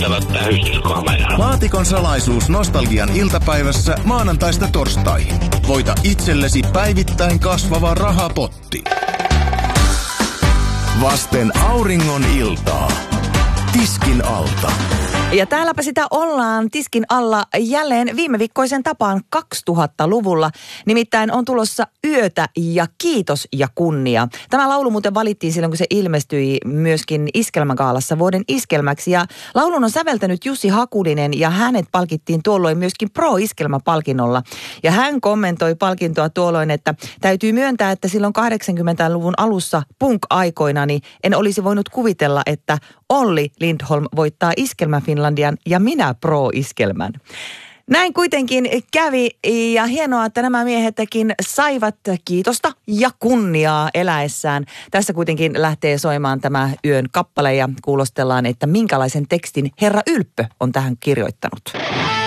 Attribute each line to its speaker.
Speaker 1: soittavat tähystyskameraan.
Speaker 2: Laatikon salaisuus nostalgian iltapäivässä maanantaista torstaihin. Voita itsellesi päivittäin kasvava rahapotti. Vasten auringon iltaa. Tiskin alta.
Speaker 3: Ja täälläpä sitä ollaan tiskin alla jälleen viime viikkoisen tapaan 2000-luvulla. Nimittäin on tulossa Yötä ja kiitos ja kunnia. Tämä laulu muuten valittiin silloin, kun se ilmestyi myöskin Iskelmägaalassa vuoden iskelmäksi. Ja laulun on säveltänyt Jussi Hakulinen ja hänet palkittiin tuolloin myöskin Pro-iskelmäpalkinnolla. Ja hän kommentoi palkintoa tuolloin, että täytyy myöntää, että silloin 80-luvun alussa punk-aikoina niin en olisi voinut kuvitella, että Olli Lindholm voittaa Iskelmä Finlandian ja minä Pro-iskelmän. Näin kuitenkin kävi ja hienoa, että nämä miehetkin saivat kiitosta ja kunniaa eläessään. Tässä kuitenkin lähtee soimaan tämä yön kappale ja kuulostellaan, että minkälaisen tekstin Herra Ylppö on tähän kirjoittanut.